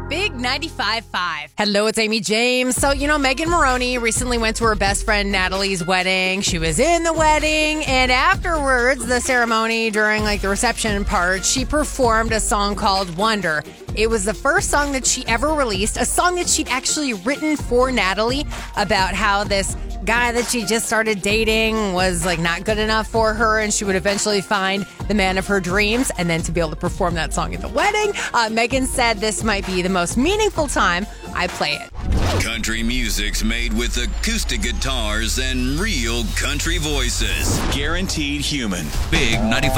Big 95.5. Hello, it's Amy James. So, Megan Maroney recently went to her best friend Natalie's wedding. She was in the wedding, and afterwards, the ceremony, during the reception part, she performed a song called Wonder. It was the first song that she ever released, a song that she'd actually written for Natalie about how this guy that she just started dating was not good enough for her, and she would eventually find the man of her dreams, and then to be able to perform that song at the wedding. Megan said this might be the most meaningful time I play it. Country music's made with acoustic guitars and real country voices. Guaranteed human. Big 95.